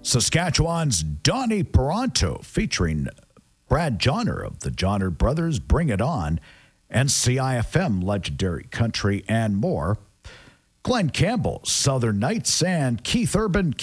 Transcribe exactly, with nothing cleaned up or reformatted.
Saskatchewan's Donnie Peranto featuring Brad Johnner of the Johnner Brothers, Bring It On, and C I F M, Legendary Country, and more. Glenn Campbell, Southern Nights, and Keith Urban,